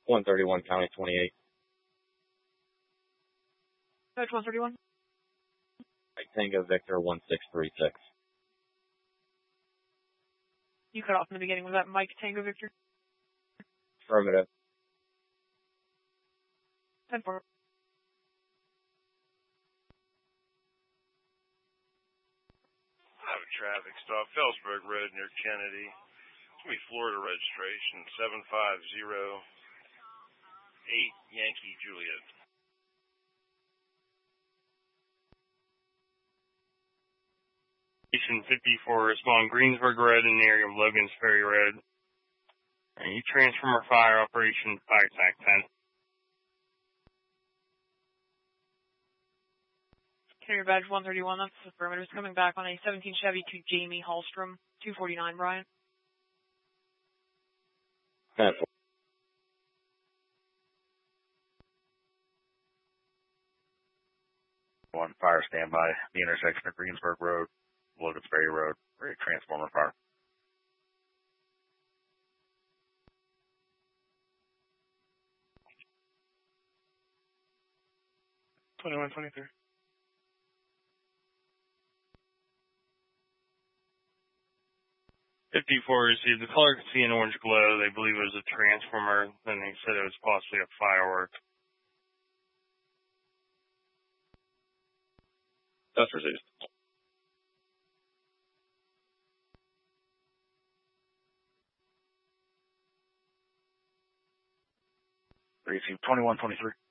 131 County 28. Coach 131. Tango Victor 1636. You cut off in the beginning. Was that Mike Tango Victor? Affirmative. 10-4. I have a traffic stop, Felsberg Road near Kennedy. It's going to be Florida registration, 750-8 Yankee Juliet. Station 54, respond Greensburg Road in the area of Logan's Ferry Road. You transformer fire operation, fire attack 10. Carrier badge 131, that's affirmative. Coming back on a 17 Chevy to Jamie Hallstrom, 249 Brian. 10-4. One fire standby, the intersection of Greensburg Road, Logan's Ferry Road, transformer fire. 2123. 54 received the caller could see an orange glow. They believe it was a transformer. Then they said it was possibly a firework. That's received. Received 2123.